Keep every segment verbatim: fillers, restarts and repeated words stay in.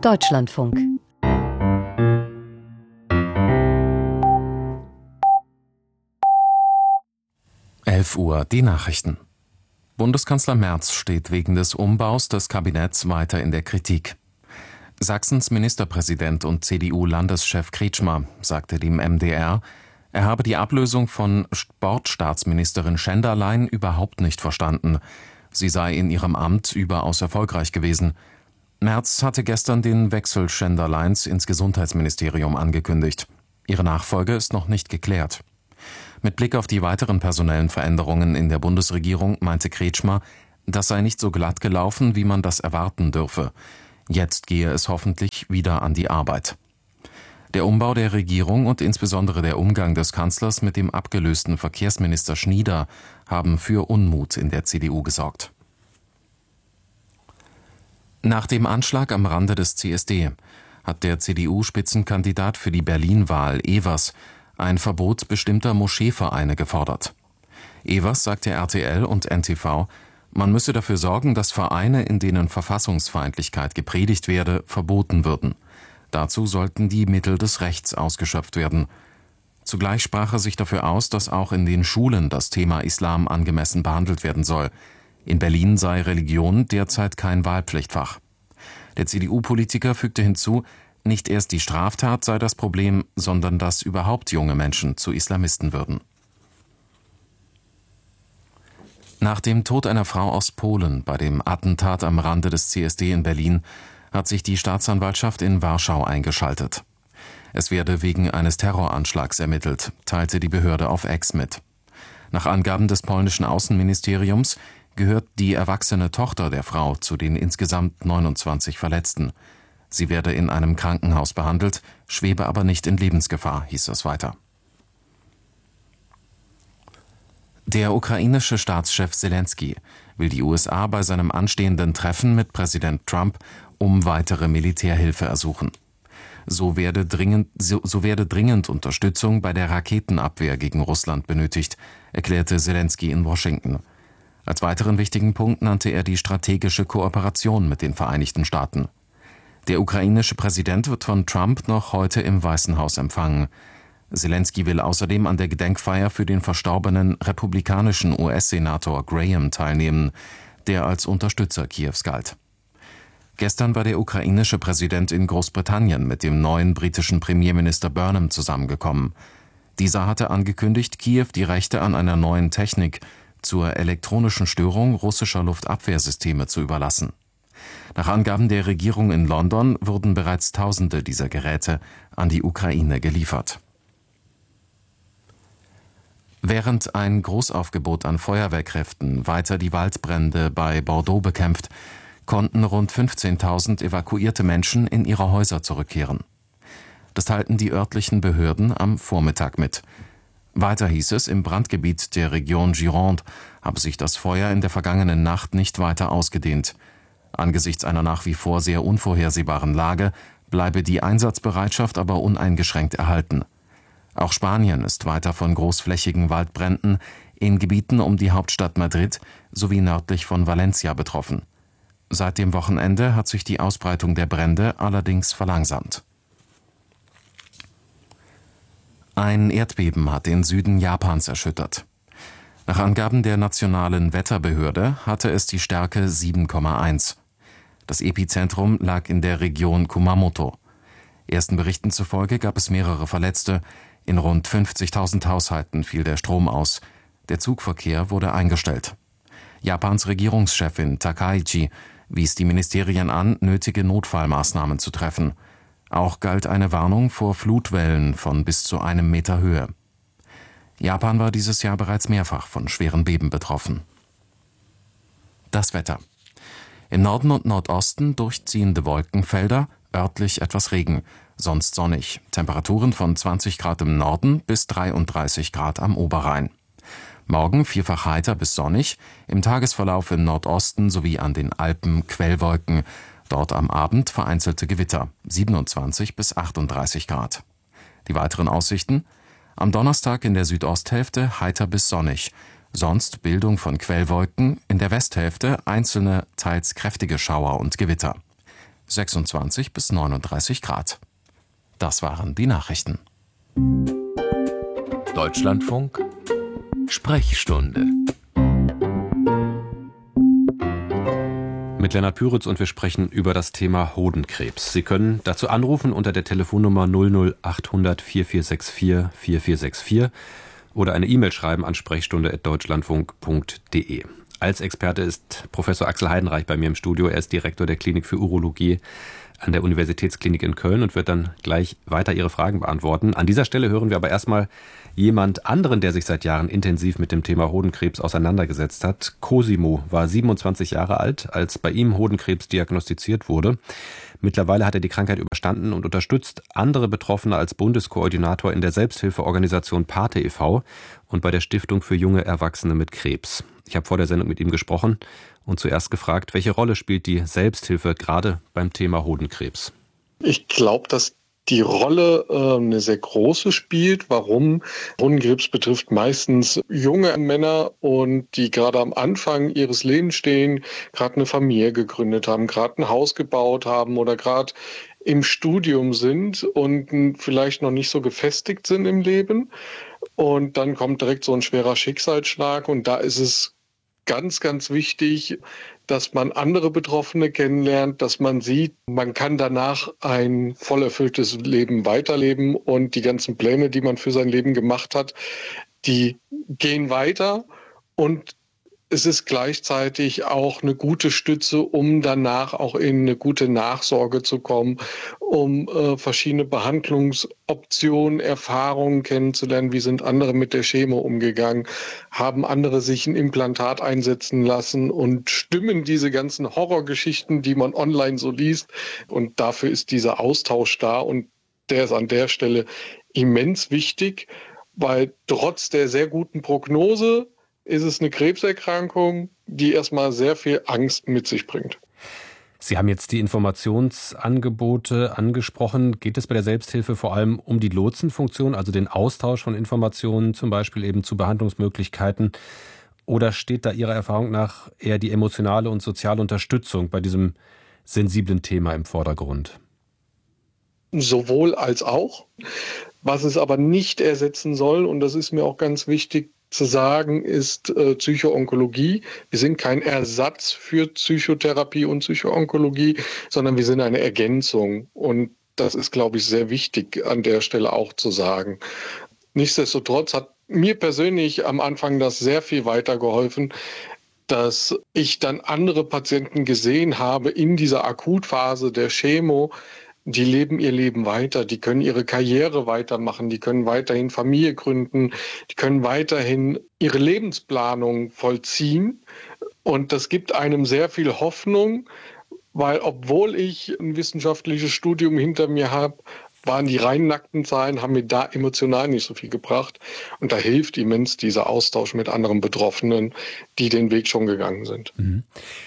Deutschlandfunk. elf Uhr, die Nachrichten. Bundeskanzler Merz steht wegen des Umbaus des Kabinetts weiter in der Kritik. Sachsens Ministerpräsident und C D U-Landeschef Kretschmer sagte dem M D R, er habe die Ablösung von Sportstaatsministerin Schenderlein überhaupt nicht verstanden. Sie sei in ihrem Amt überaus erfolgreich gewesen. Merz hatte gestern den Wechsel Schenderleins ins Gesundheitsministerium angekündigt. Ihre Nachfolge ist noch nicht geklärt. Mit Blick auf die weiteren personellen Veränderungen in der Bundesregierung meinte Kretschmer, das sei nicht so glatt gelaufen, wie man das erwarten dürfe. Jetzt gehe es hoffentlich wieder an die Arbeit. Der Umbau der Regierung und insbesondere der Umgang des Kanzlers mit dem abgelösten Verkehrsminister Schnieder haben für Unmut in der C D U gesorgt. Nach dem Anschlag am Rande des C S D hat der C D U-Spitzenkandidat für die Berlin-Wahl Evers ein Verbot bestimmter Moscheevereine gefordert. Evers sagte R T L und N T V, man müsse dafür sorgen, dass Vereine, in denen Verfassungsfeindlichkeit gepredigt werde, verboten würden. Dazu sollten die Mittel des Rechts ausgeschöpft werden. Zugleich sprach er sich dafür aus, dass auch in den Schulen das Thema Islam angemessen behandelt werden soll. In Berlin sei Religion derzeit kein Wahlpflichtfach. Der C D U-Politiker fügte hinzu, nicht erst die Straftat sei das Problem, sondern dass überhaupt junge Menschen zu Islamisten würden. Nach dem Tod einer Frau aus Polen bei dem Attentat am Rande des C S D in Berlin hat sich die Staatsanwaltschaft in Warschau eingeschaltet. Es werde wegen eines Terroranschlags ermittelt, teilte die Behörde auf X mit. Nach Angaben des polnischen Außenministeriums gehört die erwachsene Tochter der Frau zu den insgesamt neunundzwanzig Verletzten. Sie werde in einem Krankenhaus behandelt, schwebe aber nicht in Lebensgefahr, hieß es weiter. Der ukrainische Staatschef Selenskyj will die U S A bei seinem anstehenden Treffen mit Präsident Trump um weitere Militärhilfe ersuchen. So werde dringend, so, so werde dringend Unterstützung bei der Raketenabwehr gegen Russland benötigt, erklärte Selenskyj in Washington. Als weiteren wichtigen Punkt nannte er die strategische Kooperation mit den Vereinigten Staaten. Der ukrainische Präsident wird von Trump noch heute im Weißen Haus empfangen. Selenskyj will außerdem an der Gedenkfeier für den verstorbenen republikanischen U S-Senator Graham teilnehmen, der als Unterstützer Kiews galt. Gestern war der ukrainische Präsident in Großbritannien mit dem neuen britischen Premierminister Burnham zusammengekommen. Dieser hatte angekündigt, Kiew die Rechte an einer neuen Technik zur elektronischen Störung russischer Luftabwehrsysteme zu überlassen. Nach Angaben der Regierung in London wurden bereits Tausende dieser Geräte an die Ukraine geliefert. Während ein Großaufgebot an Feuerwehrkräften weiter die Waldbrände bei Bordeaux bekämpft, konnten rund fünfzehntausend evakuierte Menschen in ihre Häuser zurückkehren. Das teilten die örtlichen Behörden am Vormittag mit. Weiter hieß es, im Brandgebiet der Region Gironde habe sich das Feuer in der vergangenen Nacht nicht weiter ausgedehnt. Angesichts einer nach wie vor sehr unvorhersehbaren Lage bleibe die Einsatzbereitschaft aber uneingeschränkt erhalten. Auch Spanien ist weiter von großflächigen Waldbränden in Gebieten um die Hauptstadt Madrid sowie nördlich von Valencia betroffen. Seit dem Wochenende hat sich die Ausbreitung der Brände allerdings verlangsamt. Ein Erdbeben hat den Süden Japans erschüttert. Nach Angaben der nationalen Wetterbehörde hatte es die Stärke sieben Komma eins. Das Epizentrum lag in der Region Kumamoto. Ersten Berichten zufolge gab es mehrere Verletzte. In rund fünfzigtausend Haushalten fiel der Strom aus. Der Zugverkehr wurde eingestellt. Japans Regierungschefin Takaichi wies die Ministerien an, nötige Notfallmaßnahmen zu treffen. Auch galt eine Warnung vor Flutwellen von bis zu einem Meter Höhe. Japan war dieses Jahr bereits mehrfach von schweren Beben betroffen. Das Wetter. Im Norden und Nordosten durchziehende Wolkenfelder, örtlich etwas Regen, sonst sonnig. Temperaturen von zwanzig Grad im Norden bis dreiunddreißig Grad am Oberrhein. Morgen vielfach heiter bis sonnig, im Tagesverlauf im Nordosten sowie an den Alpen Quellwolken, dort am Abend vereinzelte Gewitter, siebenundzwanzig bis achtunddreißig Grad. Die weiteren Aussichten: am Donnerstag in der Südosthälfte heiter bis sonnig, sonst Bildung von Quellwolken, in der Westhälfte einzelne, teils kräftige Schauer und Gewitter. sechsundzwanzig bis neununddreißig Grad. Das waren die Nachrichten. Deutschlandfunk Sprechstunde mit Lennart Püritz, und wir sprechen über das Thema Hodenkrebs. Sie können dazu anrufen unter der Telefonnummer null null achthundert vierundvierzig vier vierundvierzig vierundvierzig oder eine E-Mail schreiben an sprechstunde at deutschlandfunk punkt de. Als Experte ist Professor Axel Heidenreich bei mir im Studio. Er ist Direktor der Klinik für Urologie an der Universitätsklinik in Köln und wird dann gleich weiter Ihre Fragen beantworten. An dieser Stelle hören wir aber erstmal jemand anderen, der sich seit Jahren intensiv mit dem Thema Hodenkrebs auseinandergesetzt hat. Cosimo war siebenundzwanzig Jahre alt, als bei ihm Hodenkrebs diagnostiziert wurde. Mittlerweile hat er die Krankheit überstanden und unterstützt andere Betroffene als Bundeskoordinator in der Selbsthilfeorganisation Pate e V und bei der Stiftung für junge Erwachsene mit Krebs. Ich habe vor der Sendung mit ihm gesprochen und zuerst gefragt, welche Rolle spielt die Selbsthilfe gerade beim Thema Hodenkrebs? Ich glaube, dass die Rolle äh, eine sehr große spielt. Warum? Hodenkrebs betrifft meistens junge Männer, und die gerade am Anfang ihres Lebens stehen, gerade eine Familie gegründet haben, gerade ein Haus gebaut haben oder gerade im Studium sind und vielleicht noch nicht so gefestigt sind im Leben. Und dann kommt direkt so ein schwerer Schicksalsschlag, und da ist es ganz, ganz wichtig, dass man andere Betroffene kennenlernt, dass man sieht, man kann danach ein voll erfülltes Leben weiterleben, und die ganzen Pläne, die man für sein Leben gemacht hat, die gehen weiter, und es ist gleichzeitig auch eine gute Stütze, um danach auch in eine gute Nachsorge zu kommen, um äh, verschiedene Behandlungsoptionen, Erfahrungen kennenzulernen. Wie sind andere mit der Chemo umgegangen? Haben andere sich ein Implantat einsetzen lassen? Und stimmen diese ganzen Horrorgeschichten, die man online so liest? Und dafür ist dieser Austausch da, und der ist an der Stelle immens wichtig, weil trotz der sehr guten Prognose ist es eine Krebserkrankung, die erstmal sehr viel Angst mit sich bringt. Sie haben jetzt die Informationsangebote angesprochen. Geht es bei der Selbsthilfe vor allem um die Lotsenfunktion, also den Austausch von Informationen, zum Beispiel eben zu Behandlungsmöglichkeiten? Oder steht da Ihrer Erfahrung nach eher die emotionale und soziale Unterstützung bei diesem sensiblen Thema im Vordergrund? Sowohl als auch. Was es aber nicht ersetzen soll, und das ist mir auch ganz wichtig zu sagen, ist äh, Psychoonkologie. Wir sind kein Ersatz für Psychotherapie und Psychoonkologie, sondern wir sind eine Ergänzung. Und das ist, glaube ich, sehr wichtig an der Stelle auch zu sagen. Nichtsdestotrotz hat mir persönlich am Anfang das sehr viel weitergeholfen, dass ich dann andere Patienten gesehen habe in dieser Akutphase der Chemo. Die leben ihr Leben weiter, die können ihre Karriere weitermachen, die können weiterhin Familie gründen, die können weiterhin ihre Lebensplanung vollziehen. Und das gibt einem sehr viel Hoffnung, weil obwohl ich ein wissenschaftliches Studium hinter mir habe, waren die rein nackten Zahlen, haben mir da emotional nicht so viel gebracht. Und da hilft immens dieser Austausch mit anderen Betroffenen, die den Weg schon gegangen sind. Mhm.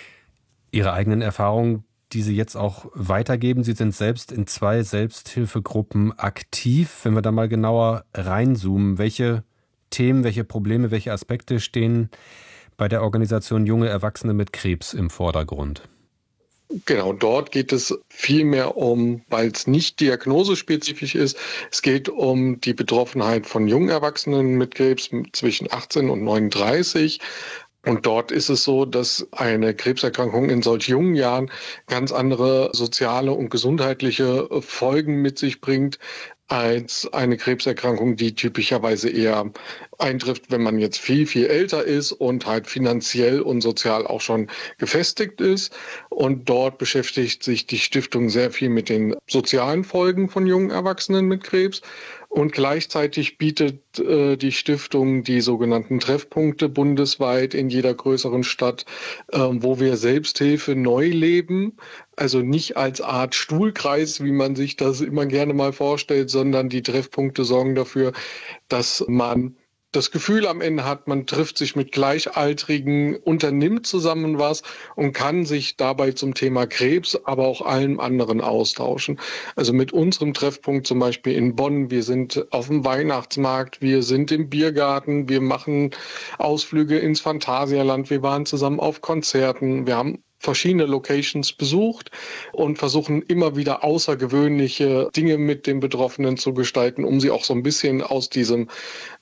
Ihre eigenen Erfahrungen, die Sie jetzt auch weitergeben. Sie sind selbst in zwei Selbsthilfegruppen aktiv. Wenn wir da mal genauer reinzoomen, welche Themen, welche Probleme, welche Aspekte stehen bei der Organisation Junge Erwachsene mit Krebs im Vordergrund? Genau, dort geht es vielmehr um, weil es nicht diagnosespezifisch ist, es geht um die Betroffenheit von jungen Erwachsenen mit Krebs zwischen achtzehn und neununddreißig. Und dort ist es so, dass eine Krebserkrankung in solch jungen Jahren ganz andere soziale und gesundheitliche Folgen mit sich bringt als eine Krebserkrankung, die typischerweise eher eintrifft, wenn man jetzt viel, viel älter ist und halt finanziell und sozial auch schon gefestigt ist. Und dort beschäftigt sich die Stiftung sehr viel mit den sozialen Folgen von jungen Erwachsenen mit Krebs. Und gleichzeitig bietet äh, die Stiftung die sogenannten Treffpunkte bundesweit in jeder größeren Stadt, äh, wo wir Selbsthilfe neu leben. Also nicht als Art Stuhlkreis, wie man sich das immer gerne mal vorstellt, sondern die Treffpunkte sorgen dafür, dass man das Gefühl am Ende hat, man trifft sich mit Gleichaltrigen, unternimmt zusammen was und kann sich dabei zum Thema Krebs, aber auch allem anderen austauschen. Also mit unserem Treffpunkt zum Beispiel in Bonn, wir sind auf dem Weihnachtsmarkt, wir sind im Biergarten, wir machen Ausflüge ins Phantasialand, wir waren zusammen auf Konzerten, wir haben verschiedene Locations besucht und versuchen immer wieder außergewöhnliche Dinge mit den Betroffenen zu gestalten, um sie auch so ein bisschen aus diesem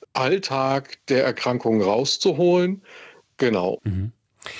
Alltag der Erkrankung rauszuholen. Genau. Mhm.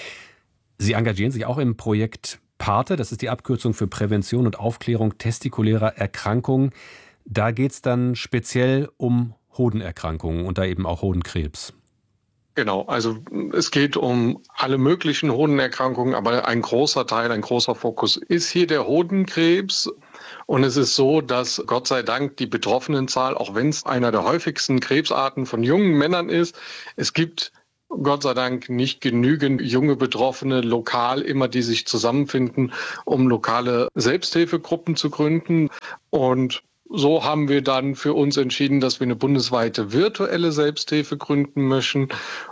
Sie engagieren sich auch im Projekt PATE, das ist die Abkürzung für Prävention und Aufklärung testikulärer Erkrankungen. Da geht es dann speziell um Hodenerkrankungen und da eben auch Hodenkrebs. Genau, also es geht um alle möglichen Hodenerkrankungen, aber ein großer Teil, ein großer Fokus ist hier der Hodenkrebs. Und es ist so, dass Gott sei Dank die Betroffenenzahl, auch wenn es einer der häufigsten Krebsarten von jungen Männern ist, es gibt Gott sei Dank nicht genügend junge Betroffene lokal immer, die sich zusammenfinden, um lokale Selbsthilfegruppen zu gründen. Und so haben wir dann für uns entschieden, dass wir eine bundesweite virtuelle Selbsthilfe gründen möchten,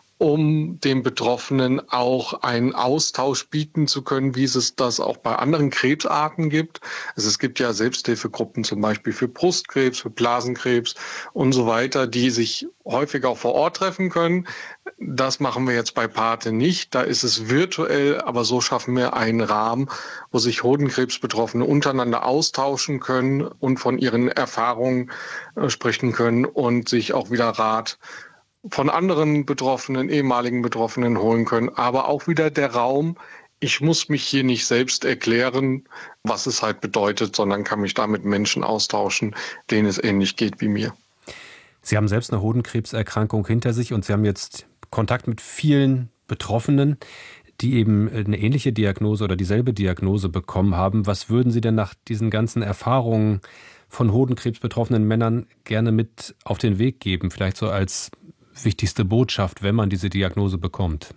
um den Betroffenen auch einen Austausch bieten zu können, wie es das auch bei anderen Krebsarten gibt. Also es gibt ja Selbsthilfegruppen zum Beispiel für Brustkrebs, für Blasenkrebs und so weiter, die sich häufig auch vor Ort treffen können. Das machen wir jetzt bei PATE nicht. Da ist es virtuell, aber so schaffen wir einen Rahmen, wo sich Hodenkrebsbetroffene untereinander austauschen können und von ihren Erfahrungen äh, sprechen können und sich auch wieder Rat von anderen Betroffenen, ehemaligen Betroffenen holen können. Aber auch wieder der Raum, ich muss mich hier nicht selbst erklären, was es halt bedeutet, sondern kann mich da mit Menschen austauschen, denen es ähnlich geht wie mir. Sie haben selbst eine Hodenkrebserkrankung hinter sich und Sie haben jetzt Kontakt mit vielen Betroffenen, die eben eine ähnliche Diagnose oder dieselbe Diagnose bekommen haben. Was würden Sie denn nach diesen ganzen Erfahrungen von Hodenkrebs betroffenen Männern gerne mit auf den Weg geben? Vielleicht so als wichtigste Botschaft, wenn man diese Diagnose bekommt?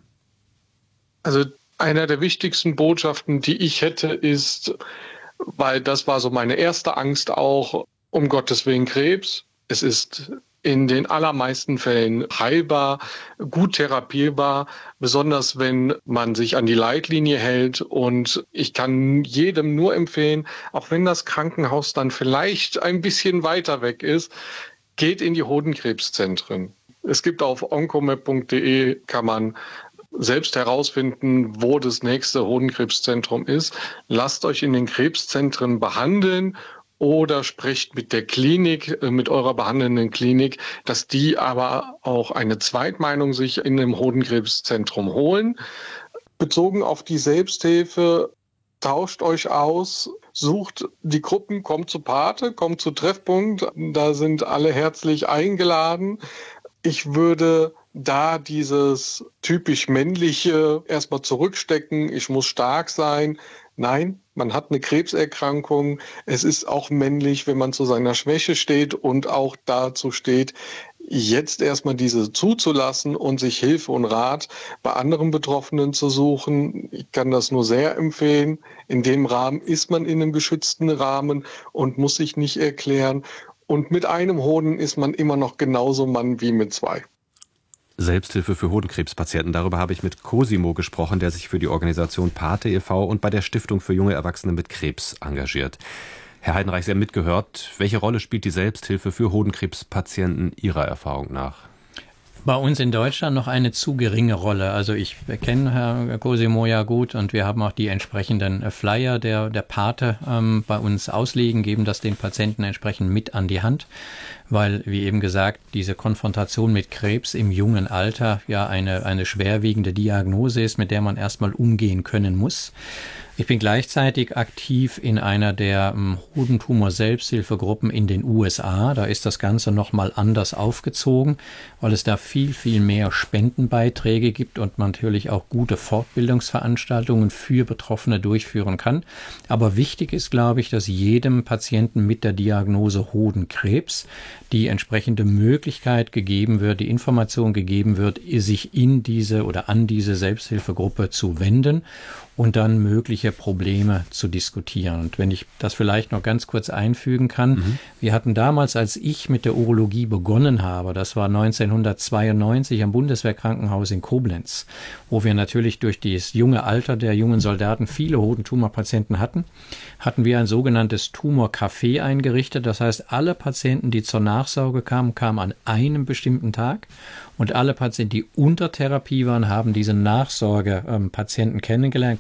Also einer der wichtigsten Botschaften, die ich hätte, ist, weil das war so meine erste Angst auch, um Gottes Willen Krebs. Es ist in den allermeisten Fällen heilbar, gut therapierbar, besonders wenn man sich an die Leitlinie hält. Und ich kann jedem nur empfehlen, auch wenn das Krankenhaus dann vielleicht ein bisschen weiter weg ist, geht in die Hodenkrebszentren. Es gibt auf oncomap punkt de, kann man selbst herausfinden, wo das nächste Hodenkrebszentrum ist. Lasst euch in den Krebszentren behandeln oder sprecht mit der Klinik, mit eurer behandelnden Klinik, dass die aber auch eine Zweitmeinung sich in dem Hodenkrebszentrum holen. Bezogen auf die Selbsthilfe, tauscht euch aus, sucht die Gruppen, kommt zu PATE, kommt zu Treffpunkt, da sind alle herzlich eingeladen. Ich würde da dieses typisch männliche erstmal zurückstecken, ich muss stark sein. Nein, man hat eine Krebserkrankung. Es ist auch männlich, wenn man zu seiner Schwäche steht und auch dazu steht, jetzt erstmal diese zuzulassen und sich Hilfe und Rat bei anderen Betroffenen zu suchen. Ich kann das nur sehr empfehlen. In dem Rahmen ist man in einem geschützten Rahmen und muss sich nicht erklären. Und mit einem Hoden ist man immer noch genauso Mann wie mit zwei. Selbsthilfe für Hodenkrebspatienten. Darüber habe ich mit Cosimo gesprochen, der sich für die Organisation PATE e V und bei der Stiftung für junge Erwachsene mit Krebs engagiert. Herr Heidenreich, Sie haben mitgehört. Welche Rolle spielt die Selbsthilfe für Hodenkrebspatienten Ihrer Erfahrung nach? Bei uns in Deutschland noch eine zu geringe Rolle. Also ich kenne Herrn Cosimo ja gut und wir haben auch die entsprechenden Flyer der, der PATE ähm, bei uns auslegen, geben das den Patienten entsprechend mit an die Hand, weil, wie eben gesagt, diese Konfrontation mit Krebs im jungen Alter ja eine, eine schwerwiegende Diagnose ist, mit der man erstmal umgehen können muss. Ich bin gleichzeitig aktiv in einer der ähm, Hodentumor-Selbsthilfegruppen in den U S A. Da ist das Ganze nochmal anders aufgezogen, weil es da viel, viel mehr Spendenbeiträge gibt und man natürlich auch gute Fortbildungsveranstaltungen für Betroffene durchführen kann. Aber wichtig ist, glaube ich, dass jedem Patienten mit der Diagnose Hodenkrebs die entsprechende Möglichkeit gegeben wird, die Information gegeben wird, sich in diese oder an diese Selbsthilfegruppe zu wenden und dann mögliche Probleme zu diskutieren. Und wenn ich das vielleicht noch ganz kurz einfügen kann, mhm. wir hatten damals, als ich mit der Urologie begonnen habe, das war neunzehnhundertzweiundneunzig am Bundeswehrkrankenhaus in Koblenz, wo wir natürlich durch das junge Alter der jungen Soldaten viele Hodentumorpatienten hatten, hatten wir ein sogenanntes Tumorcafé eingerichtet. Das heißt, alle Patienten, die zur Nachsorge kamen, kamen an einem bestimmten Tag. Und alle Patienten, die unter Therapie waren, haben diese Nachsorgepatienten kennengelernt,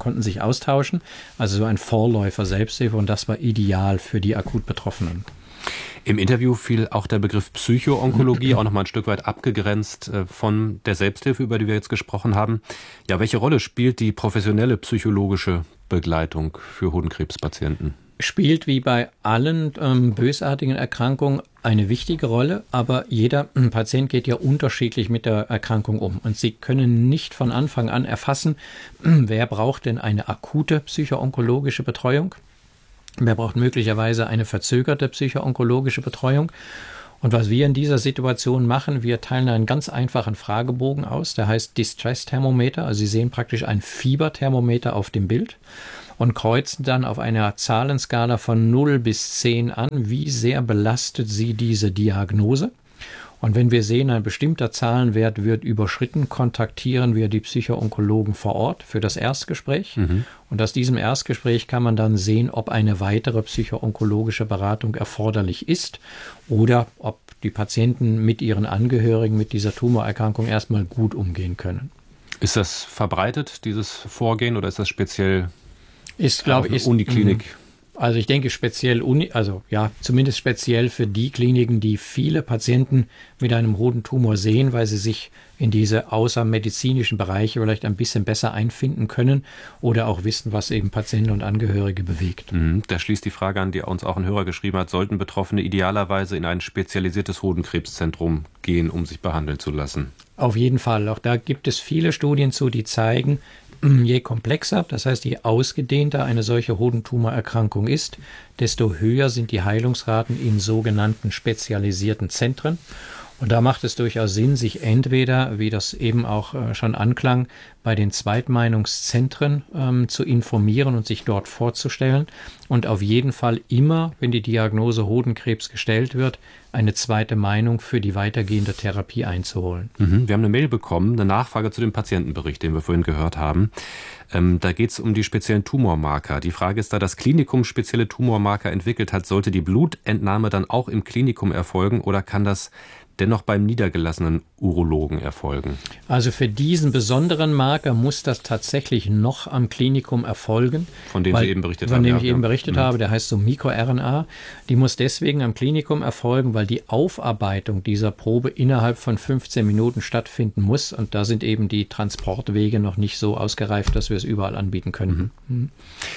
konnten sich austauschen. Also so ein Vorläufer Selbsthilfe und das war ideal für die akut Betroffenen. Im Interview fiel auch der Begriff Psychoonkologie, auch nochmal ein Stück weit abgegrenzt von der Selbsthilfe, über die wir jetzt gesprochen haben. Ja, welche Rolle spielt die professionelle psychologische Begleitung für Hodenkrebspatienten? Spielt wie bei allen ähm, bösartigen Erkrankungen eine wichtige Rolle, aber jeder ähm, Patient geht ja unterschiedlich mit der Erkrankung um. Und Sie können nicht von Anfang an erfassen, ähm, wer braucht denn eine akute psychoonkologische Betreuung, wer braucht möglicherweise eine verzögerte psychoonkologische Betreuung. Und was wir in dieser Situation machen, wir teilen einen ganz einfachen Fragebogen aus, der heißt Distress Thermometer. Also Sie sehen praktisch ein Fieberthermometer auf dem Bild und kreuzen dann auf einer Zahlenskala von null bis zehn an, wie sehr belastet Sie diese Diagnose. Und wenn wir sehen, ein bestimmter Zahlenwert wird überschritten, kontaktieren wir die Psychoonkologen vor Ort für das Erstgespräch. Mhm. Und aus diesem Erstgespräch kann man dann sehen, ob eine weitere psychoonkologische Beratung erforderlich ist oder ob die Patienten mit ihren Angehörigen mit dieser Tumorerkrankung erstmal gut umgehen können. Ist das verbreitet, dieses Vorgehen, oder ist das speziell ist, glaube ich, ist, Uniklinik? Also ich denke speziell, Uni, also ja, zumindest speziell für die Kliniken, die viele Patienten mit einem Hodentumor sehen, weil sie sich in diese außermedizinischen Bereiche vielleicht ein bisschen besser einfinden können oder auch wissen, was eben Patienten und Angehörige bewegt. Mhm, da schließt die Frage an, die uns auch ein Hörer geschrieben hat: Sollten Betroffene idealerweise in ein spezialisiertes Hodenkrebszentrum gehen, um sich behandeln zu lassen? Auf jeden Fall. Auch da gibt es viele Studien zu, die zeigen, je komplexer, das heißt je ausgedehnter eine solche Hodentumorerkrankung ist, desto höher sind die Heilungsraten in sogenannten spezialisierten Zentren. Und da macht es durchaus Sinn, sich entweder, wie das eben auch äh, schon anklang, bei den Zweitmeinungszentren ähm, zu informieren und sich dort vorzustellen und auf jeden Fall immer, wenn die Diagnose Hodenkrebs gestellt wird, eine zweite Meinung für die weitergehende Therapie einzuholen. Mhm, wir haben eine Mail bekommen, eine Nachfrage zu dem Patientenbericht, den wir vorhin gehört haben. Ähm, da geht es um die speziellen Tumormarker. Die Frage ist, da das Klinikum spezielle Tumormarker entwickelt hat, sollte die Blutentnahme dann auch im Klinikum erfolgen oder kann das dennoch beim niedergelassenen Urologen erfolgen? Also für diesen besonderen Marker muss das tatsächlich noch am Klinikum erfolgen. Von dem weil, Sie eben berichtet von haben. Von dem ja, ich eben ja. berichtet mhm. habe, der heißt so MikroRNA. Die muss deswegen am Klinikum erfolgen, weil die Aufarbeitung dieser Probe innerhalb von fünfzehn Minuten stattfinden muss. Und da sind eben die Transportwege noch nicht so ausgereift, dass wir es überall anbieten können. Mhm. Mhm.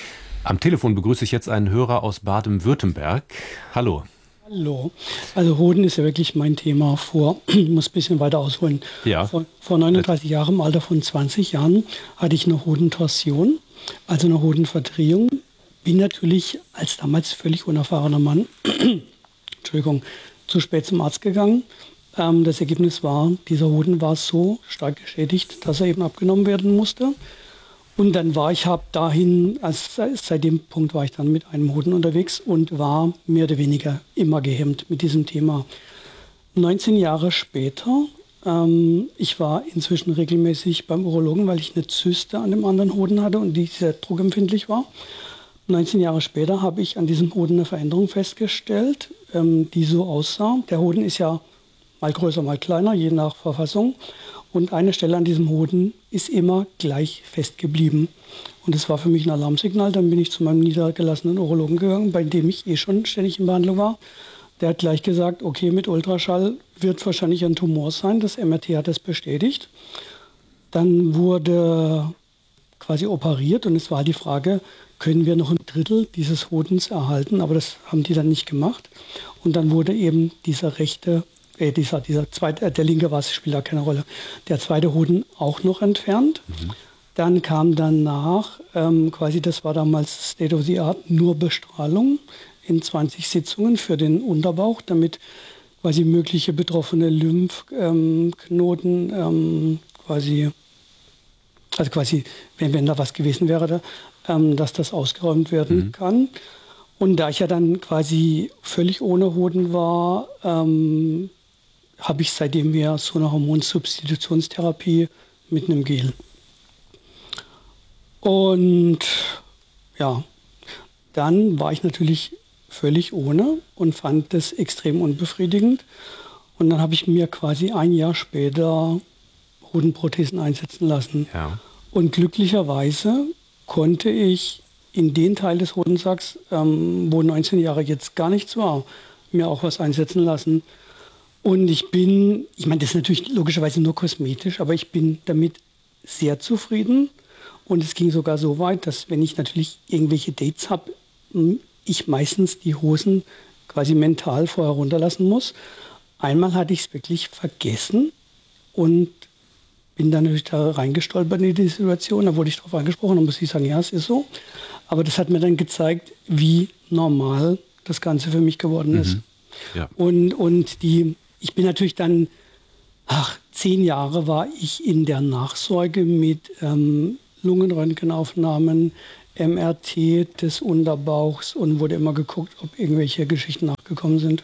Am Telefon begrüße ich jetzt einen Hörer aus Baden-Württemberg. Hallo. Hallo. Also Hoden ist ja wirklich mein Thema vor, ich muss ein bisschen weiter ausholen. Ja. Vor, vor neununddreißig Jahren, im Alter von zwanzig Jahren, hatte ich eine Hodentorsion, also eine Hodenverdrehung. Bin natürlich als damals völlig unerfahrener Mann, Entschuldigung, zu spät zum Arzt gegangen. Ähm, das Ergebnis war, dieser Hoden war so stark geschädigt, dass er eben abgenommen werden musste. Und dann war ich, habe dahin, also seit dem Punkt war ich dann mit einem Hoden unterwegs und war mehr oder weniger immer gehemmt mit diesem Thema. neunzehn Jahre später, ähm, ich war inzwischen regelmäßig beim Urologen, weil ich eine Zyste an dem anderen Hoden hatte und die sehr druckempfindlich war. neunzehn Jahre später habe ich an diesem Hoden eine Veränderung festgestellt, ähm, die so aussah. Der Hoden ist ja mal größer, mal kleiner, je nach Verfassung. Und eine Stelle an diesem Hoden ist immer gleich fest geblieben. Und das war für mich ein Alarmsignal. Dann bin ich zu meinem niedergelassenen Urologen gegangen, bei dem ich eh schon ständig in Behandlung war. Der hat gleich gesagt, okay, mit Ultraschall wird wahrscheinlich ein Tumor sein. Das M R T hat das bestätigt. Dann wurde quasi operiert und es war die Frage, können wir noch ein Drittel dieses Hodens erhalten? Aber das haben die dann nicht gemacht. Und dann wurde eben dieser rechte Äh, dieser, dieser zweite, äh, der linke war es, spielt da keine Rolle. Der zweite Hoden auch noch entfernt. Mhm. Dann kam danach, ähm, quasi das war damals State of the Art, nur Bestrahlung in zwanzig Sitzungen für den Unterbauch, damit quasi mögliche betroffene Lymphknoten ähm, quasi, also quasi, wenn, wenn da was gewesen wäre, da, ähm, dass das ausgeräumt werden mhm. kann. Und da ich ja dann quasi völlig ohne Hoden war, ähm, habe ich seitdem wieder so eine Hormonsubstitutionstherapie mit einem Gel. Und ja, dann war ich natürlich völlig ohne und fand das extrem unbefriedigend. Und dann habe ich mir quasi ein Jahr später Hodenprothesen einsetzen lassen. Ja. Und glücklicherweise konnte ich in den Teil des Hodensacks, ähm, wo neunzehn Jahre jetzt gar nichts war, mir auch was einsetzen lassen. Und ich bin, ich meine, das ist natürlich logischerweise nur kosmetisch, aber ich bin damit sehr zufrieden. Und es ging sogar so weit, dass wenn ich natürlich irgendwelche Dates habe, ich meistens die Hosen quasi mental vorher runterlassen muss. Einmal hatte ich es wirklich vergessen und bin dann natürlich da reingestolpert in die Situation. Da wurde ich darauf angesprochen und muss ich sagen, ja, es ist so. Aber das hat mir dann gezeigt, wie normal das Ganze für mich geworden ist. Mhm. Ja. Und, und die, ich bin natürlich dann, ach, zehn Jahre war ich in der Nachsorge mit ähm, Lungenröntgenaufnahmen, M R T des Unterbauchs und wurde immer geguckt, ob irgendwelche Geschichten nachgekommen sind.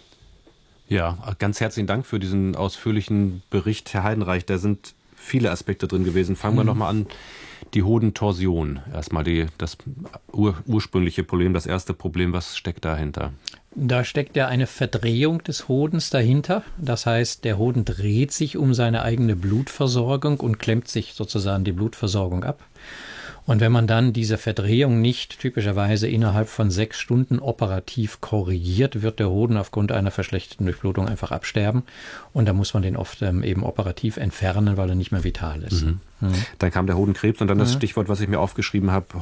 Ja, ganz herzlichen Dank für diesen ausführlichen Bericht, Herr Heidenreich. Da sind viele Aspekte drin gewesen. Fangen wir mhm. nochmal an. Die Hodentorsion. Erstmal die, das ur, ursprüngliche Problem, das erste Problem. Was steckt dahinter? Da steckt ja eine Verdrehung des Hodens dahinter. Das heißt, der Hoden dreht sich um seine eigene Blutversorgung und klemmt sich sozusagen die Blutversorgung ab. Und wenn man dann diese Verdrehung nicht typischerweise innerhalb von sechs Stunden operativ korrigiert, wird der Hoden aufgrund einer verschlechterten Durchblutung einfach absterben. Und da muss man den oft ähm, eben operativ entfernen, weil er nicht mehr vital ist. Mhm. Mhm. Dann kam der Hodenkrebs und dann das mhm. Stichwort, was ich mir aufgeschrieben habe,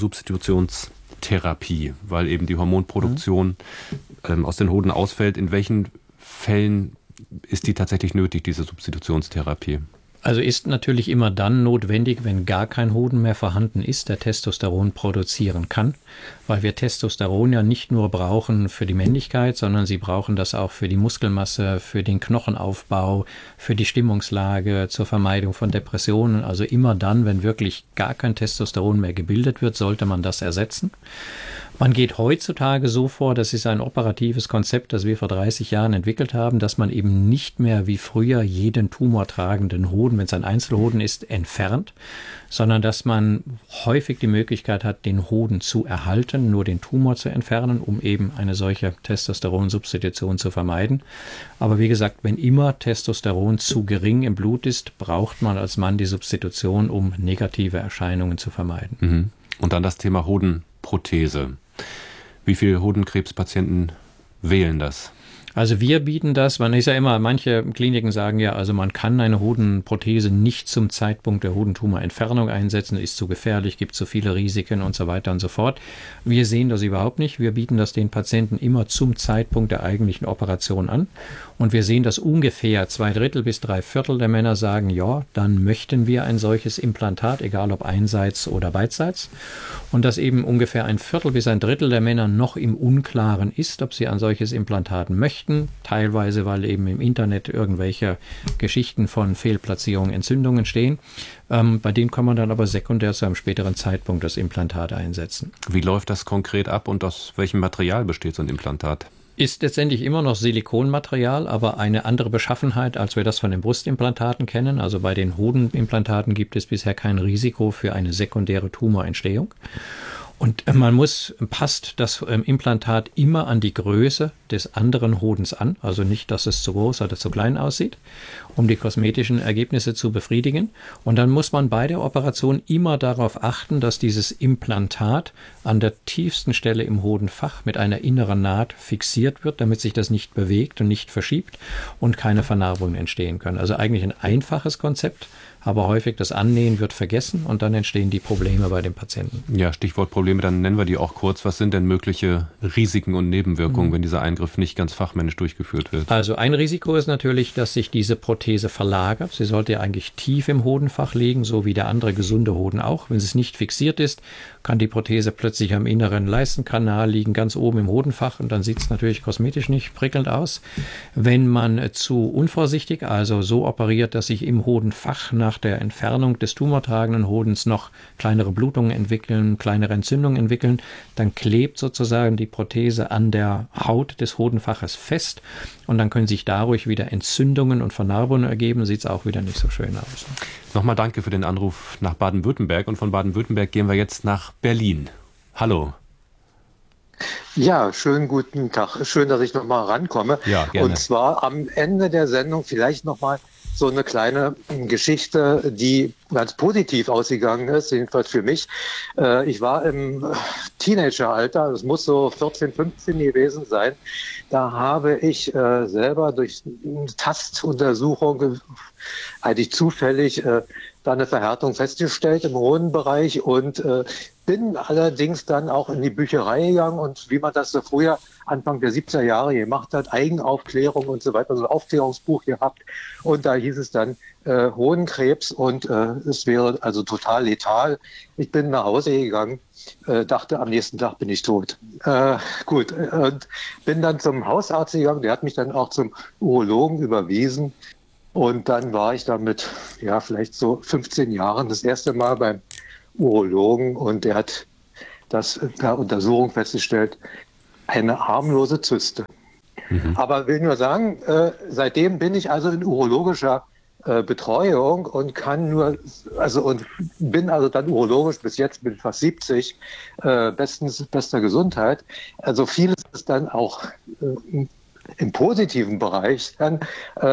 Hormonsubstitutionstherapie, weil eben die Hormonproduktion mhm. ähm, aus den Hoden ausfällt. In welchen Fällen ist die tatsächlich nötig, diese Substitutionstherapie? Also ist natürlich immer dann notwendig, wenn gar kein Hoden mehr vorhanden ist, der Testosteron produzieren kann, weil wir Testosteron ja nicht nur brauchen für die Männlichkeit, sondern sie brauchen das auch für die Muskelmasse, für den Knochenaufbau, für die Stimmungslage, zur Vermeidung von Depressionen. Also immer dann, wenn wirklich gar kein Testosteron mehr gebildet wird, sollte man das ersetzen. Man geht heutzutage so vor, das ist ein operatives Konzept, das wir vor dreißig Jahren entwickelt haben, dass man eben nicht mehr wie früher jeden tumortragenden Hoden, wenn es ein Einzelhoden ist, entfernt, sondern dass man häufig die Möglichkeit hat, den Hoden zu erhalten, nur den Tumor zu entfernen, um eben eine solche Testosteronsubstitution zu vermeiden. Aber wie gesagt, wenn immer Testosteron zu gering im Blut ist, braucht man als Mann die Substitution, um negative Erscheinungen zu vermeiden. Mhm. Und dann das Thema Hodenprothese. Wie viele Hodenkrebspatienten wählen das? Also wir bieten das, man ist ja immer, manche Kliniken sagen ja, also man kann eine Hodenprothese nicht zum Zeitpunkt der Hodentumorentfernung einsetzen, ist zu gefährlich, gibt zu viele Risiken und so weiter und so fort. Wir sehen das überhaupt nicht. Wir bieten das den Patienten immer zum Zeitpunkt der eigentlichen Operation an. Und wir sehen, dass ungefähr zwei Drittel bis drei Viertel der Männer sagen, ja, dann möchten wir ein solches Implantat, egal ob einseits oder beidseits. Und dass eben ungefähr ein Viertel bis ein Drittel der Männer noch im Unklaren ist, ob sie ein solches Implantat möchten. Teilweise, weil eben im Internet irgendwelche Geschichten von Fehlplatzierungen, Entzündungen stehen. Ähm, bei denen kann man dann aber sekundär zu einem späteren Zeitpunkt das Implantat einsetzen. Wie läuft das konkret ab und aus welchem Material besteht so ein Implantat? Ist letztendlich immer noch Silikonmaterial, aber eine andere Beschaffenheit, als wir das von den Brustimplantaten kennen. Also bei den Hodenimplantaten gibt es bisher kein Risiko für eine sekundäre Tumorentstehung. Und man muss, passt das Implantat immer an die Größe des anderen Hodens an, also nicht, dass es zu groß oder zu klein aussieht, um die kosmetischen Ergebnisse zu befriedigen. Und dann muss man bei der Operation immer darauf achten, dass dieses Implantat an der tiefsten Stelle im Hodenfach mit einer inneren Naht fixiert wird, damit sich das nicht bewegt und nicht verschiebt und keine Vernarbungen entstehen können. Also eigentlich ein einfaches Konzept, aber häufig das Annähen wird vergessen und dann entstehen die Probleme bei den Patienten. Ja, Stichwort Probleme, dann nennen wir die auch kurz. Was sind denn mögliche Risiken und Nebenwirkungen, mhm. wenn dieser Eingriff nicht ganz fachmännisch durchgeführt wird? Also ein Risiko ist natürlich, dass sich diese Prothese verlagert. Sie sollte ja eigentlich tief im Hodenfach liegen, so wie der andere gesunde Hoden auch. Wenn es nicht fixiert ist, kann die Prothese plötzlich am inneren Leistenkanal liegen, ganz oben im Hodenfach, und dann sieht es natürlich kosmetisch nicht prickelnd aus. Wenn man zu unvorsichtig, also so operiert, dass sich im Hodenfach nach der Entfernung des tumortragenden Hodens noch kleinere Blutungen entwickeln, kleinere Entzündungen entwickeln, dann klebt sozusagen die Prothese an der Haut des Hodenfaches fest und dann können sich dadurch wieder Entzündungen und Vernarbungen ergeben, sieht es auch wieder nicht so schön aus. Nochmal danke für den Anruf nach Baden-Württemberg, und von Baden-Württemberg gehen wir jetzt nach Berlin. Hallo. Ja, schönen guten Tag. Schön, dass ich nochmal rankomme. Ja, gerne. Und zwar am Ende der Sendung vielleicht nochmal so eine kleine Geschichte, die ganz positiv ausgegangen ist, jedenfalls für mich. Äh, ich war im Teenageralter, es muss so vierzehn, fünfzehn gewesen sein. Da habe ich äh, selber durch eine Tastuntersuchung eigentlich zufällig äh, da eine Verhärtung festgestellt im Hodenbereich und äh, bin allerdings dann auch in die Bücherei gegangen und wie man das so früher Anfang der siebziger Jahre gemacht hat, Eigenaufklärung und so weiter, so ein Aufklärungsbuch gehabt und da hieß es dann äh, Hodenkrebs und äh, es wäre also total letal. Ich bin nach Hause gegangen, äh, dachte, am nächsten Tag bin ich tot. Äh, gut, und bin dann zum Hausarzt gegangen, der hat mich dann auch zum Urologen überwiesen. Und dann war ich da mit, ja, vielleicht so fünfzehn Jahren das erste Mal beim Urologen und der hat das per Untersuchung festgestellt, eine harmlose Zyste. Mhm. Aber will nur sagen, äh, seitdem bin ich also in urologischer äh, Betreuung und kann nur, also und bin also dann urologisch bis jetzt, bin fast siebzig, äh, bestens, bester Gesundheit. Also vieles ist dann auch äh, im positiven Bereich dann, äh,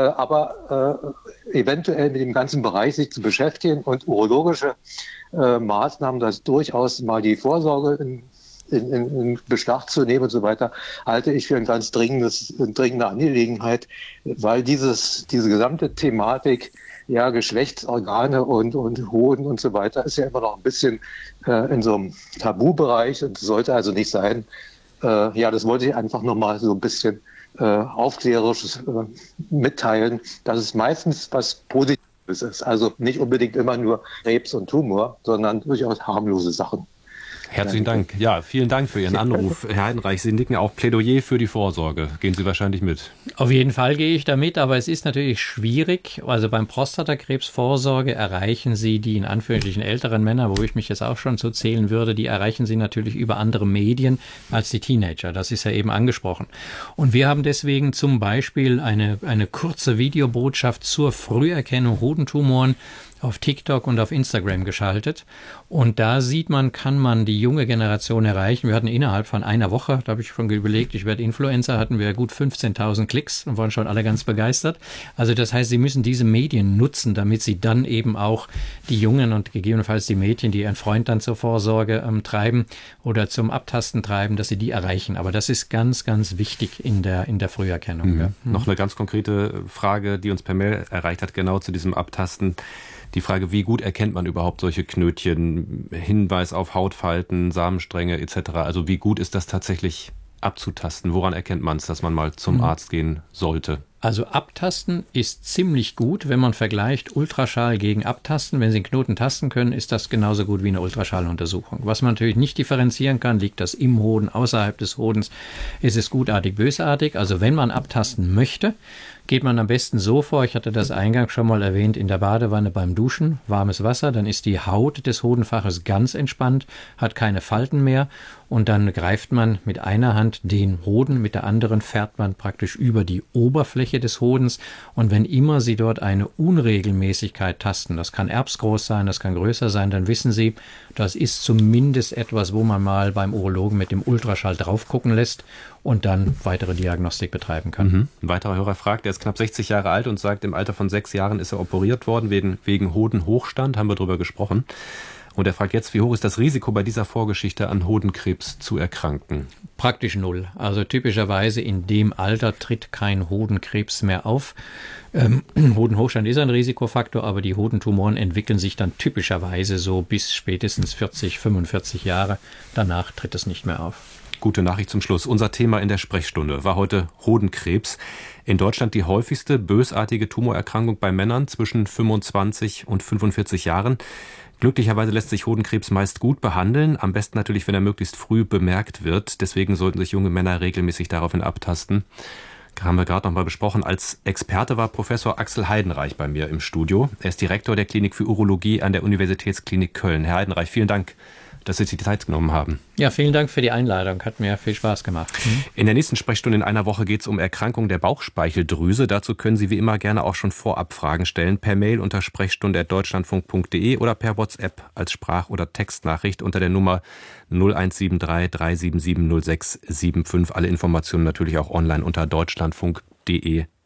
aber äh, eventuell mit dem ganzen Bereich sich zu beschäftigen und urologische äh, Maßnahmen, das durchaus mal die Vorsorge in, in, in Beschlag zu nehmen und so weiter, halte ich für ein ganz dringendes, eine dringende Angelegenheit, weil dieses, diese gesamte Thematik, ja, Geschlechtsorgane und, und Hoden und so weiter, ist ja immer noch ein bisschen äh, in so einem Tabubereich und sollte also nicht sein. Äh, ja, das wollte ich einfach nochmal so ein bisschen äh, aufklärerisch äh, mitteilen, dass es meistens was Positives ist. Also nicht unbedingt immer nur Krebs und Tumor, sondern durchaus harmlose Sachen. Herzlichen Dank. Ja, vielen Dank für Ihren Anruf. Herr Heidenreich, Sie nicken auch Plädoyer für die Vorsorge. Gehen Sie wahrscheinlich mit? Auf jeden Fall gehe ich da mit, aber es ist natürlich schwierig. Also beim Prostatakrebsvorsorge erreichen Sie die in Anführungsstrichen älteren Männer, wo ich mich jetzt auch schon so zählen würde, die erreichen Sie natürlich über andere Medien als die Teenager. Das ist ja eben angesprochen. Und wir haben deswegen zum Beispiel eine, eine kurze Videobotschaft zur Früherkennung Hodentumoren auf TikTok und auf Instagram geschaltet. Und da sieht man, kann man die junge Generation erreichen. Wir hatten innerhalb von einer Woche, da habe ich schon überlegt, ich werde Influencer, hatten wir gut fünfzehntausend Klicks und waren schon alle ganz begeistert. Also das heißt, Sie müssen diese Medien nutzen, damit Sie dann eben auch die Jungen und gegebenenfalls die Mädchen, die ihren Freund dann zur Vorsorge ähm, treiben oder zum Abtasten treiben, dass Sie die erreichen. Aber das ist ganz, ganz wichtig in der, in der Früherkennung. Mhm. Ja. Mhm. Noch eine ganz konkrete Frage, die uns per Mail erreicht hat, genau zu diesem Abtasten. Die Frage, wie gut erkennt man überhaupt solche Knötchen, Hinweis auf Hautfalten, Samenstränge et cetera. Also wie gut ist das tatsächlich abzutasten? Woran erkennt man es, dass man mal zum Arzt gehen sollte? Also Abtasten ist ziemlich gut, wenn man vergleicht Ultraschall gegen Abtasten. Wenn Sie einen Knoten tasten können, ist das genauso gut wie eine Ultraschalluntersuchung. Was man natürlich nicht differenzieren kann, liegt das im Hoden, außerhalb des Hodens, ist es gutartig, bösartig. Also wenn man abtasten möchte, geht man am besten so vor, ich hatte das eingangs schon mal erwähnt, in der Badewanne beim Duschen, warmes Wasser, dann ist die Haut des Hodenfaches ganz entspannt, hat keine Falten mehr und dann greift man mit einer Hand den Hoden, mit der anderen fährt man praktisch über die Oberfläche des Hodens und wenn immer Sie dort eine Unregelmäßigkeit tasten, das kann erbsgroß sein, das kann größer sein, dann wissen Sie, das ist zumindest etwas, wo man mal beim Urologen mit dem Ultraschall drauf gucken lässt und dann weitere Diagnostik betreiben kann. Mhm. Ein weiterer Hörer fragt, er ist knapp sechzig Jahre alt und sagt, im Alter von sechs Jahren ist er operiert worden wegen, wegen Hodenhochstand, haben wir darüber gesprochen. Und er fragt jetzt, wie hoch ist das Risiko bei dieser Vorgeschichte an Hodenkrebs zu erkranken? Praktisch null. Also typischerweise in dem Alter tritt kein Hodenkrebs mehr auf. Ähm, Hodenhochstand ist ein Risikofaktor, aber die Hodentumoren entwickeln sich dann typischerweise so bis spätestens vierzig, fünfundvierzig Jahre. Danach tritt es nicht mehr auf. Gute Nachricht zum Schluss. Unser Thema in der Sprechstunde war heute Hodenkrebs. In Deutschland die häufigste bösartige Tumorerkrankung bei Männern zwischen fünfundzwanzig und fünfundvierzig Jahren. Glücklicherweise lässt sich Hodenkrebs meist gut behandeln, am besten natürlich, wenn er möglichst früh bemerkt wird. Deswegen sollten sich junge Männer regelmäßig daraufhin abtasten. Haben wir gerade noch mal besprochen. Als Experte war Professor Axel Heidenreich bei mir im Studio. Er ist Direktor der Klinik für Urologie an der Universitätsklinik Köln. Herr Heidenreich, vielen Dank, dass Sie sich die Zeit genommen haben. Ja, vielen Dank für die Einladung. Hat mir viel Spaß gemacht. Mhm. In der nächsten Sprechstunde in einer Woche geht es um Erkrankung der Bauchspeicheldrüse. Dazu können Sie wie immer gerne auch schon vorab Fragen stellen. Per Mail unter sprechstunde at deutschlandfunk punkt de oder per WhatsApp als Sprach- oder Textnachricht unter der Nummer null eins sieben drei drei sieben sieben null sechs sieben fünf. Alle Informationen natürlich auch online unter deutschlandfunk punkt de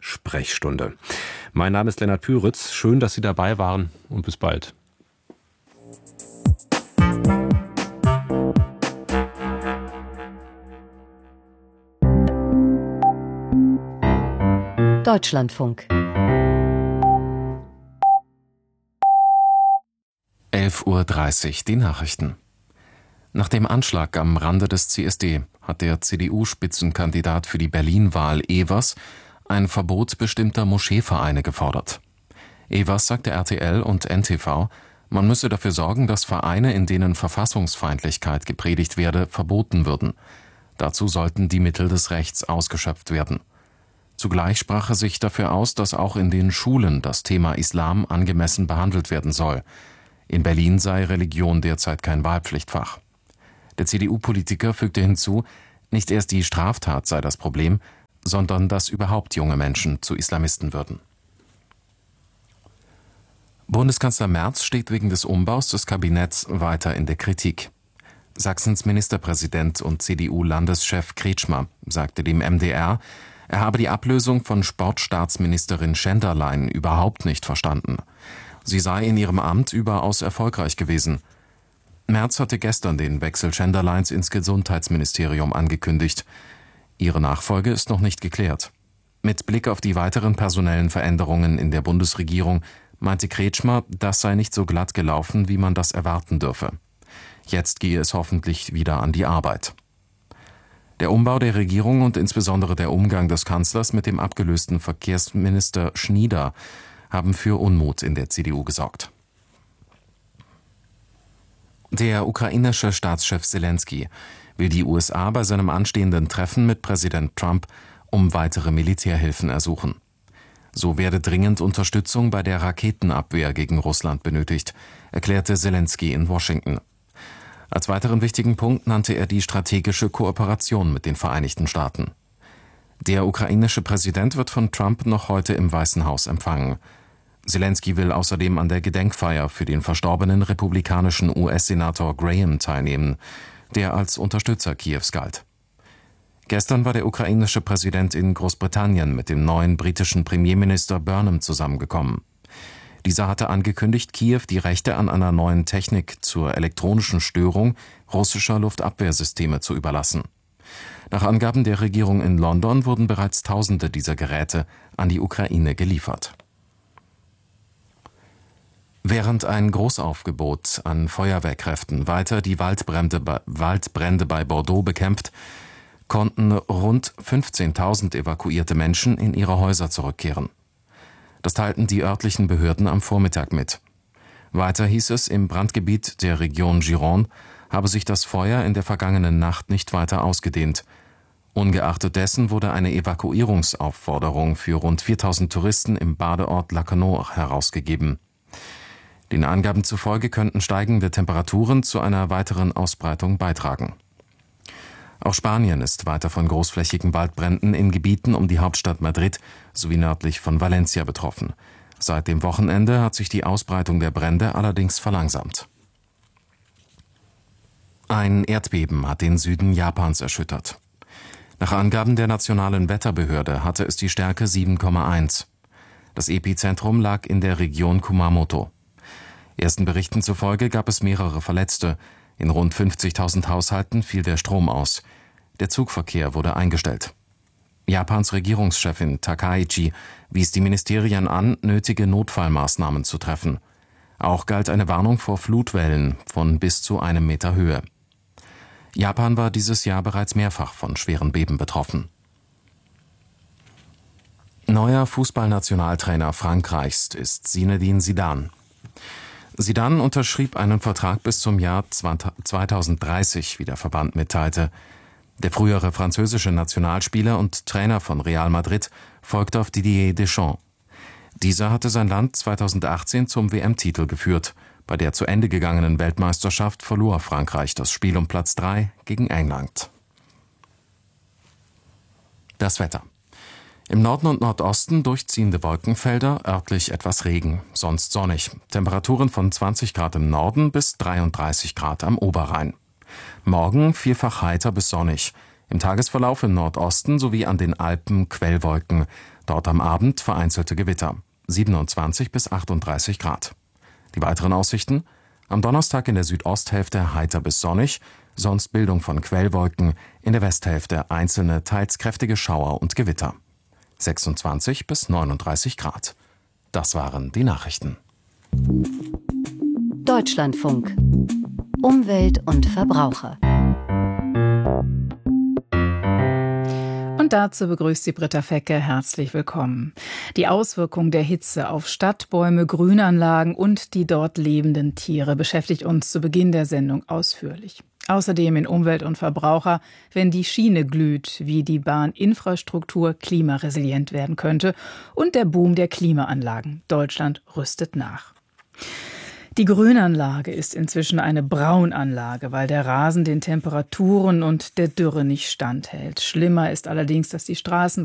Sprechstunde. Mein Name ist Lennart Püritz. Schön, dass Sie dabei waren und bis bald. Deutschlandfunk. elf Uhr dreißig, die Nachrichten. Nach dem Anschlag am Rande des C S D hat der C D U-Spitzenkandidat für die Berlin-Wahl Evers ein Verbot bestimmter Moscheevereine gefordert. Evers sagte R T L und N T V, man müsse dafür sorgen, dass Vereine, in denen Verfassungsfeindlichkeit gepredigt werde, verboten würden. Dazu sollten die Mittel des Rechts ausgeschöpft werden. Zugleich sprach er sich dafür aus, dass auch in den Schulen das Thema Islam angemessen behandelt werden soll. In Berlin sei Religion derzeit kein Wahlpflichtfach. Der C D U-Politiker fügte hinzu, nicht erst die Straftat sei das Problem, sondern dass überhaupt junge Menschen zu Islamisten würden. Bundeskanzler Merz steht wegen des Umbaus des Kabinetts weiter in der Kritik. Sachsens Ministerpräsident und C D U-Landeschef Kretschmer sagte dem M D R, er habe die Ablösung von Sportstaatsministerin Schenderlein überhaupt nicht verstanden. Sie sei in ihrem Amt überaus erfolgreich gewesen. Merz hatte gestern den Wechsel Schenderleins ins Gesundheitsministerium angekündigt. Ihre Nachfolge ist noch nicht geklärt. Mit Blick auf die weiteren personellen Veränderungen in der Bundesregierung meinte Kretschmer, das sei nicht so glatt gelaufen, wie man das erwarten dürfe. Jetzt gehe es hoffentlich wieder an die Arbeit. Der Umbau der Regierung und insbesondere der Umgang des Kanzlers mit dem abgelösten Verkehrsminister Schnieder haben für Unmut in der C D U gesorgt. Der ukrainische Staatschef Selenskyj will die U S A bei seinem anstehenden Treffen mit Präsident Trump um weitere Militärhilfen ersuchen. So werde dringend Unterstützung bei der Raketenabwehr gegen Russland benötigt, erklärte Selenskyj in Washington. Als weiteren wichtigen Punkt nannte er die strategische Kooperation mit den Vereinigten Staaten. Der ukrainische Präsident wird von Trump noch heute im Weißen Haus empfangen. Selenskyj will außerdem an der Gedenkfeier für den verstorbenen republikanischen U S-Senator Graham teilnehmen, der als Unterstützer Kiews galt. Gestern war der ukrainische Präsident in Großbritannien mit dem neuen britischen Premierminister Burnham zusammengekommen. Dieser hatte angekündigt, Kiew die Rechte an einer neuen Technik zur elektronischen Störung russischer Luftabwehrsysteme zu überlassen. Nach Angaben der Regierung in London wurden bereits Tausende dieser Geräte an die Ukraine geliefert. Während ein Großaufgebot an Feuerwehrkräften weiter die Waldbrände bei, Waldbrände bei Bordeaux bekämpft, konnten rund fünfzehntausend evakuierte Menschen in ihre Häuser zurückkehren. Das teilten die örtlichen Behörden am Vormittag mit. Weiter hieß es, im Brandgebiet der Region Gironde habe sich das Feuer in der vergangenen Nacht nicht weiter ausgedehnt. Ungeachtet dessen wurde eine Evakuierungsaufforderung für rund viertausend Touristen im Badeort Lacanau herausgegeben. Den Angaben zufolge könnten steigende Temperaturen zu einer weiteren Ausbreitung beitragen. Auch Spanien ist weiter von großflächigen Waldbränden in Gebieten um die Hauptstadt Madrid sowie nördlich von Valencia betroffen. Seit dem Wochenende hat sich die Ausbreitung der Brände allerdings verlangsamt. Ein Erdbeben hat den Süden Japans erschüttert. Nach Angaben der nationalen Wetterbehörde hatte es die Stärke sieben Komma eins. Das Epizentrum lag in der Region Kumamoto. Ersten Berichten zufolge gab es mehrere Verletzte. In rund fünfzigtausend Haushalten fiel der Strom aus. Der Zugverkehr wurde eingestellt. Japans Regierungschefin Takaichi wies die Ministerien an, nötige Notfallmaßnahmen zu treffen. Auch galt eine Warnung vor Flutwellen von bis zu einem Meter Höhe. Japan war dieses Jahr bereits mehrfach von schweren Beben betroffen. Neuer Fußballnationaltrainer Frankreichs ist Zinedine Zidane. Zidane unterschrieb einen Vertrag bis zum Jahr zweitausenddreißig, wie der Verband mitteilte. Der frühere französische Nationalspieler und Trainer von Real Madrid folgte auf Didier Deschamps. Dieser hatte sein Land zweitausendachtzehn zum W M-Titel geführt. Bei der zu Ende gegangenen Weltmeisterschaft verlor Frankreich das Spiel um Platz drei gegen England. Das Wetter. Im Norden und Nordosten durchziehende Wolkenfelder, örtlich etwas Regen, sonst sonnig. Temperaturen von zwanzig Grad im Norden bis dreiunddreißig Grad am Oberrhein. Morgen vielfach heiter bis sonnig. Im Tagesverlauf im Nordosten sowie an den Alpen Quellwolken. Dort am Abend vereinzelte Gewitter. siebenundzwanzig bis achtunddreißig Grad. Die weiteren Aussichten? Am Donnerstag in der Südosthälfte heiter bis sonnig, sonst Bildung von Quellwolken, in der Westhälfte einzelne, teils kräftige Schauer und Gewitter. sechsundzwanzig bis neununddreißig Grad. Das waren die Nachrichten. Deutschlandfunk. Umwelt und Verbraucher. Und dazu begrüßt Sie Britta Fecke. Herzlich willkommen. Die Auswirkungen der Hitze auf Stadtbäume, Grünanlagen und die dort lebenden Tiere beschäftigt uns zu Beginn der Sendung ausführlich. Außerdem in Umwelt und Verbraucher, wenn die Schiene glüht, wie die Bahninfrastruktur klimaresilient werden könnte und der Boom der Klimaanlagen. Deutschland rüstet nach. Die Grünanlage ist inzwischen eine Braunanlage, weil der Rasen den Temperaturen und der Dürre nicht standhält. Schlimmer ist allerdings, dass die Straßen